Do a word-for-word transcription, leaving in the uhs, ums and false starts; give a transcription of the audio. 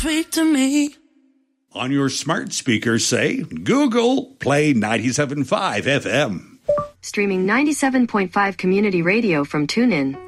sweet to me. On your smart speaker, say, Google, play ninety-seven point five F M. Streaming ninety-seven point five Community Radio from TuneIn.